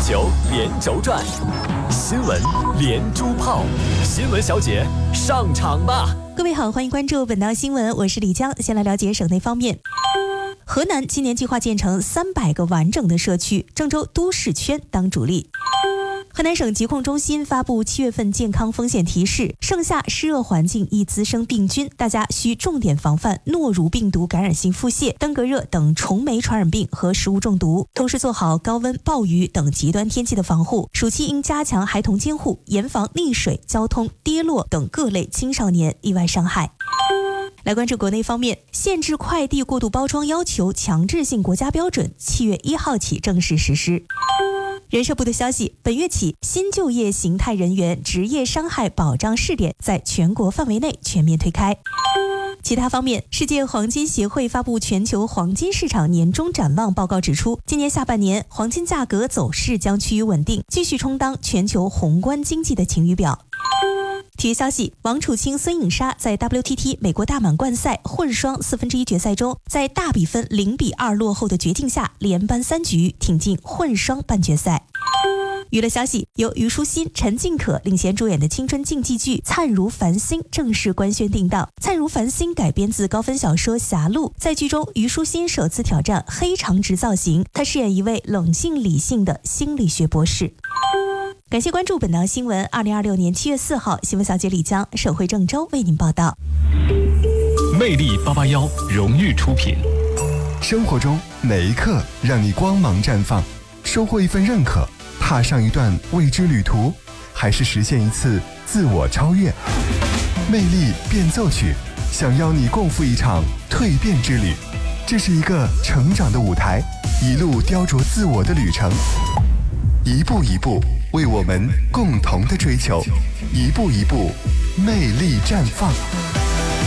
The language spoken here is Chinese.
球连轴转，新闻连珠炮，新闻小姐上场吧！ 各位好，欢迎关注本档新闻，我是李江。先来了解省内方面。河南今年计划建成300个完整的社区，郑州都市圈当主力。河南省疾控中心发布7月份健康风险提示，盛夏湿热环境易滋生病菌，大家需重点防范诺如病毒感染性腹泻、登革热等虫媒传染病和食物中毒，同时做好高温、暴雨等极端天气的防护。暑期应加强孩童监护，严防溺水、交通、跌落等各类青少年意外伤害。来关注国内方面，限制快递过度包装要求强制性国家标准7月1号起正式实施。人社部的消息，本月起，新就业形态人员职业伤害保障试点在全国范围内全面推开。其他方面，世界黄金协会发布全球黄金市场年终展望报告指出，今年下半年黄金价格走势将趋于稳定，继续充当全球宏观经济的晴雨表。体育消息，王楚钦、孙颖莎在 WTT 美国大满贯赛混双1/4决赛中，在大比分0-2落后的绝境下，连扳3局，挺进混双半决赛。娱乐消息，由虞书欣、陈静可领衔主演的青春竞技剧《灿如繁星》正式官宣定档。《灿如繁星》改编自高分小说《狭路》，在剧中，虞书欣首次挑战黑长直造型，她饰演一位冷静理性的心理学博士。感谢关注本档新闻，2026年7月4号，新闻小姐李江，省会郑州为您报道。 魅力881荣誉出品。 生活中哪一刻让你光芒绽放？收获一份认可，踏上一段未知旅途，还是实现一次自我超越？魅力变奏曲，想邀你共赴一场蜕变之旅。这是一个成长的舞台，一路雕琢自我的旅程，一步一步为我们共同的追求，一步一步魅力绽放。